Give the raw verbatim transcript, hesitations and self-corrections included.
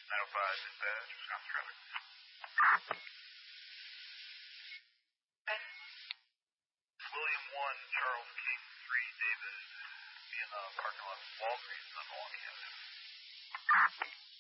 nine oh five dispatch, Wisconsin traffic. William one, Charles King three, David, be in the parking lot of Walgreens on Milwaukee Avenue.